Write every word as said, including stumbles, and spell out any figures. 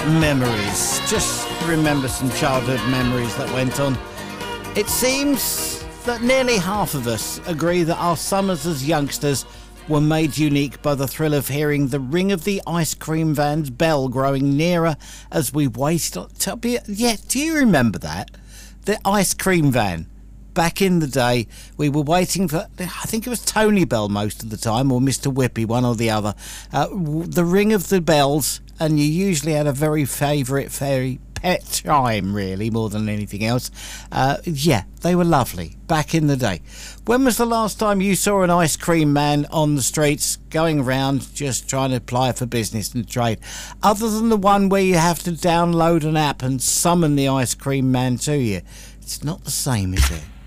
Memories. Just remember some childhood memories that went on. It seems that nearly half of us agree that our summers as youngsters were made unique by the thrill of hearing the ring of the ice cream van's bell growing nearer as we waited to be. Yeah, do you remember that? The ice cream van. Back in the day, we were waiting for, I think it was Tony Bell most of the time, or Mister Whippy, one or the other. Uh, the ring of the bells, and you usually had a very favourite fairy pet chime, really, more than anything else. Uh, yeah, they were lovely back in the day. When was the last time you saw an ice cream man on the streets going around just trying to apply for business and trade? Other than the one where you have to download an app and summon the ice cream man to you. It's not the same, is it?